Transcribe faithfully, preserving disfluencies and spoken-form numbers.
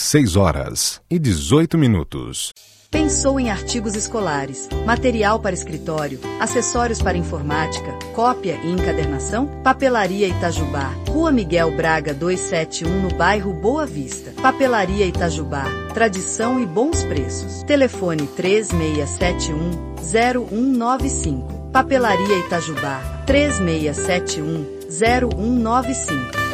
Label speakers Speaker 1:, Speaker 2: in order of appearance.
Speaker 1: seis horas e dezoito minutos.
Speaker 2: Pensou em artigos escolares, material para escritório, acessórios para informática, cópia e encadernação? Papelaria Itajubá, Rua Miguel Braga duzentos e setenta e um, no bairro Boa Vista. Papelaria Itajubá, tradição e bons preços. Telefone três seis sete um, zero um nove cinco. Papelaria Itajubá, três seis sete um, zero um nove cinco.